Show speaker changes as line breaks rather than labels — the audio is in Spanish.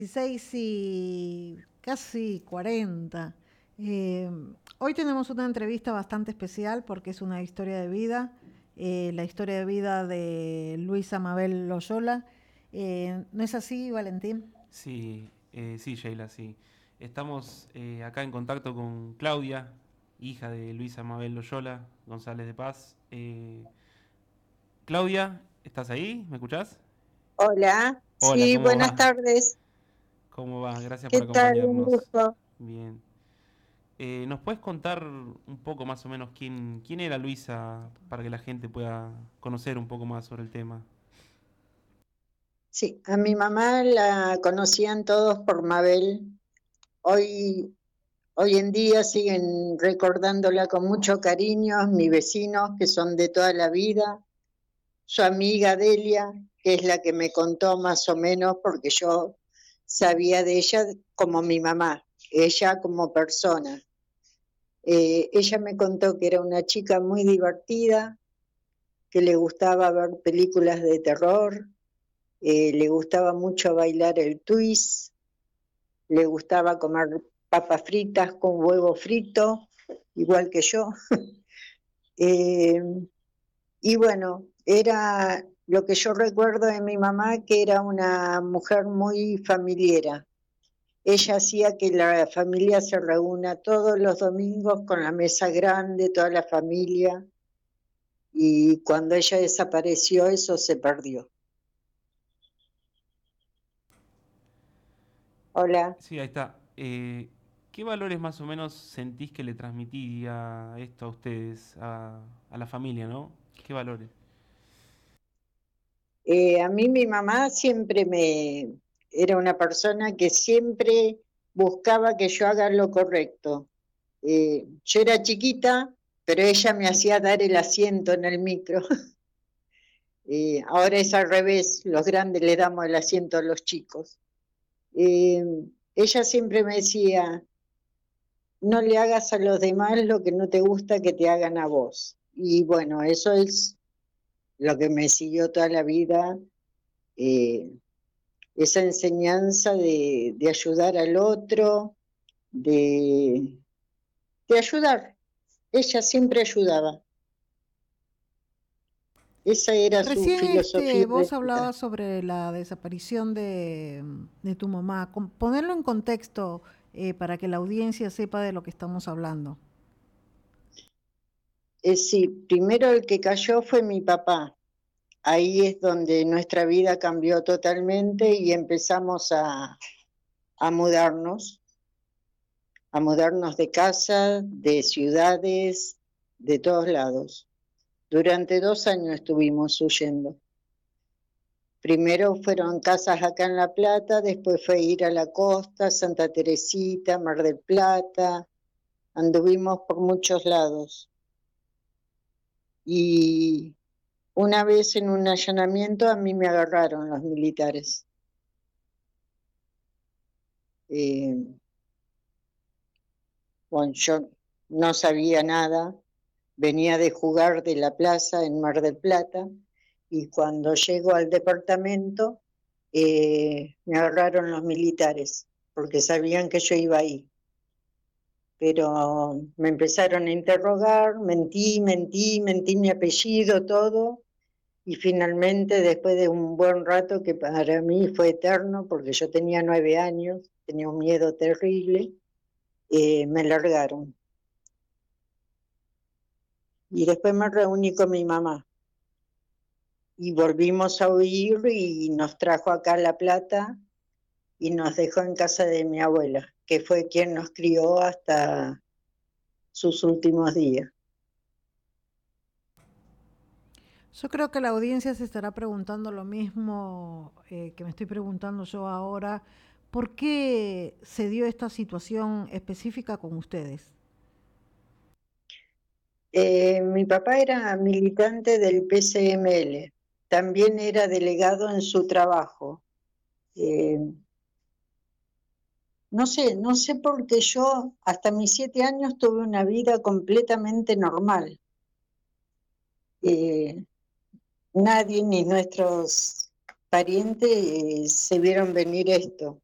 16 y casi 40. Eh, Hoy tenemos una entrevista bastante especial porque es una historia de vida, la historia de vida de Luisa Mabel Loyola. ¿No es así, Valentín?
Sí, sí, Sheila, sí. Estamos acá en contacto con Claudia, hija de Luisa Mabel Loyola González de Paz. Claudia, ¿estás ahí? ¿Me escuchás?
Hola,
Hola,
sí,
¿cómo
buenas
va?
tardes.
¿Cómo va? Gracias por
¿Qué tal? Un
acompañarnos.
gusto.
Bien. ¿Nos puedes contar un poco más o menos quién era Luisa para que la gente pueda conocer un poco más sobre el tema?
Sí, a mi mamá la conocían todos por Mabel. Hoy, hoy en día siguen recordándola con mucho cariño, mis vecinos que son de toda la vida, su amiga Delia, que es la que me contó más o menos porque yo sabía de ella como mi mamá, ella como persona. Ella me contó que era una chica muy divertida, que le gustaba ver películas de terror. Le gustaba mucho bailar el twist, le gustaba comer papas fritas con huevo frito, igual que yo. Eh, y bueno, era lo que yo recuerdo de mi mamá, que era una mujer muy familiera. Ella hacía que la familia se reúna todos los domingos con la mesa grande, toda la familia, y cuando ella desapareció, eso se perdió. Hola.
Sí, ahí está. ¿Qué valores más o menos sentís que le transmitía esto a ustedes, a la familia, ¿no? ¿Qué valores?
A mí mi mamá siempre era una persona que siempre buscaba que yo haga lo correcto. Yo era chiquita, pero ella me hacía dar el asiento en el micro. Ahora es al revés, los grandes le damos el asiento a los chicos. Eh, Ella siempre me decía, no le hagas a los demás lo que no te gusta que te hagan a vos. Y bueno, eso es lo que me siguió toda la vida. eh, Esa enseñanza de ayudar al otro, de, de ayudar. Ella siempre ayudaba. Esa era su
Recién
filosofía de
vos
vida.
hablabas sobre la desaparición de tu mamá. Ponerlo en contexto para que la audiencia sepa de lo que estamos hablando.
Sí, primero el que cayó fue mi papá. Ahí es donde nuestra vida cambió totalmente y empezamos a a mudarnos de casa, de ciudades, de todos lados. Durante 2 años estuvimos huyendo. Primero fueron casas acá en La Plata, después fue ir a la costa, Santa Teresita, Mar del Plata, anduvimos por muchos lados. Y una vez en un allanamiento a mí me agarraron los militares. Eh, bueno, yo no sabía nada, venía de jugar de la plaza en Mar del Plata y cuando llego al departamento me agarraron los militares porque sabían que yo iba ahí. Pero me empezaron a interrogar, mentí mi apellido, todo, y finalmente, después de un buen rato, que para mí fue eterno, porque yo tenía 9 años, tenía un miedo terrible, me largaron. Y después me reuní con mi mamá y volvimos a huir y nos trajo acá a La Plata y nos dejó en casa de mi abuela, que fue quien nos crió hasta sus últimos días.
Yo creo que la audiencia se estará preguntando lo mismo que me estoy preguntando yo ahora. ¿Por qué se dio esta situación específica con ustedes?
Mi papá era militante del PCML, también era delegado en su trabajo. Eh, no sé por qué yo hasta mis 7 años tuve una vida completamente normal. Eh, Nadie, ni nuestros parientes, se vieron venir esto.